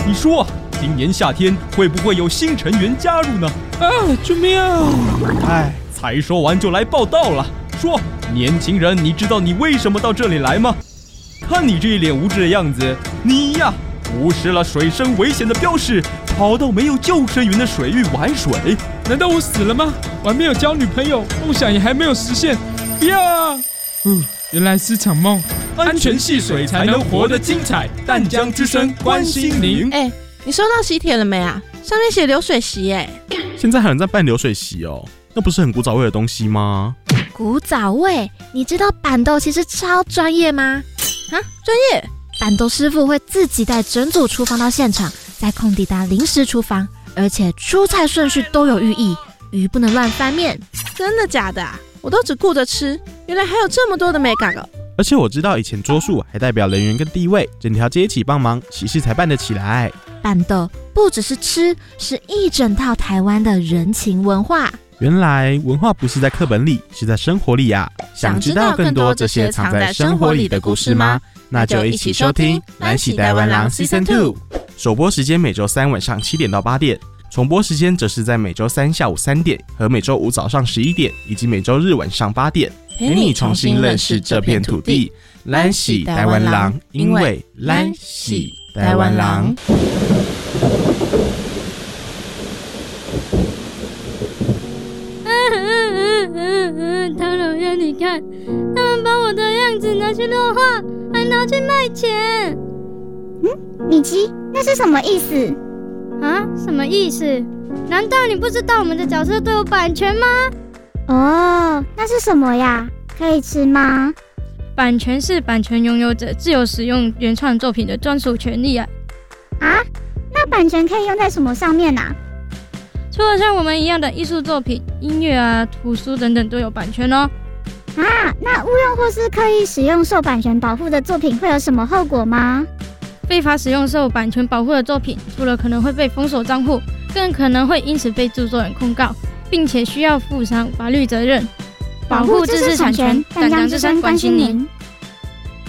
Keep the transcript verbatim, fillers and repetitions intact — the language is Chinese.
你说，今年夏天会不会有新成员加入呢？ 啊，救命啊！ 哎，才说完就来报道了。说，年轻人，你知道你为什么到这里来吗？看你这一脸无知的样子，你呀，无视了水深危险的标示，跑到没有救生员的水域玩水。 难道我死了吗？我还没有交女朋友，梦想也还没有实现。不要啊！嗯，原来是场梦。 安全戏水才能活得精彩。淡江之声关心您。 哎，你收到喜帖了没啊？上面写流水席哎。 现在还有人在办流水席哦，那不是很古早味的东西吗？ 古早味？你知道板豆其实超专业吗？ 啊，专业？ 板豆师傅会自己带整组厨房到现场，在空地搭临时厨房，而且出菜顺序都有寓意，鱼不能乱翻面。 真的假的啊？我都只顾着吃，原来还有这么多的美感哦。 而且我知道以前桌数还代表人员跟地位，整条街一起帮忙，喜事才办得起来。 板豆不只是吃，是一整套台湾的人情文化。 原来文化不是在课本里，是在生活里啊！想知道更多这些藏在生活里的故事吗？那就一起收听《蓝喜台湾郎 Season 二》。首播时间每周三晚上七点到八点，重播时间则是在每周三下午三点和每周五早上十一点，以及每周日晚上八点，陪你重新认识这片土地。蓝喜台湾郎，因为蓝喜台湾郎。 唐老鸭，你看，他们把我的样子拿去弱化，还拿去卖钱。 嗯，米奇，那是什么意思？ 啊？什么意思？难道你不知道我们的角色都有版权吗？ 哦，那是什么呀？可以吃吗？ 版权是版权拥有者自由使用原创作品的专属权利啊。 啊？那版权可以用在什么上面啊？ 除了像我们一样的艺术作品、音乐啊、图书等等都有版权哦。 啊，那误用或是刻意使用受版权保护的作品会有什么后果吗？ 非法使用受版权保护的作品，除了可能会被封锁账户，更可能会因此被著作人控告，并且需要负上法律责任。保护知识产权，淡江之声关心您。